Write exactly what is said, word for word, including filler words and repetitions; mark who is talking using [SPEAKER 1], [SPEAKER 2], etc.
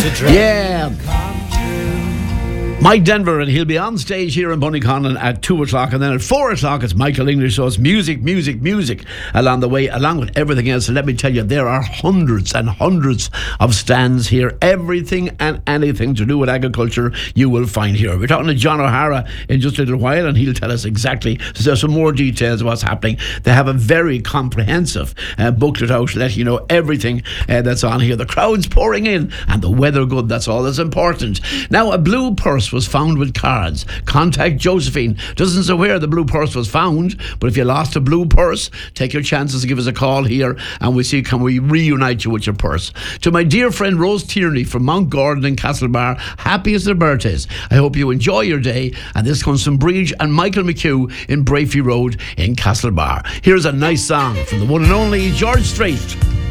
[SPEAKER 1] Yeah. Mike Denver, and he'll be on stage here in Bunnyconnon at two o'clock, and then at four o'clock it's Michael English. So it's music, music, music along the way, along with everything else. And let me tell you, there are hundreds and hundreds of stands here. Everything and anything to do with agriculture you will find here. We're talking to John O'Hara in just a little while, and he'll tell us exactly some more details of what's happening. They have a very comprehensive uh, booklet out to let you know everything uh, that's on here. The crowd's pouring in, and the weather good. That's all that's important. Now, a blue purse was found with cards. Contact Josephine. Doesn't say where the blue purse was found, but if you lost a blue purse, take your chances to give us a call here, and we see can we reunite you with your purse. To my dear friend Rose Tierney from Mount Gordon in Castlebar, happy as their birthdays. I hope you enjoy your day, and this comes from Bridge and Michael McHugh in Brafey Road in Castlebar. Here's a nice song from the one and only George Strait.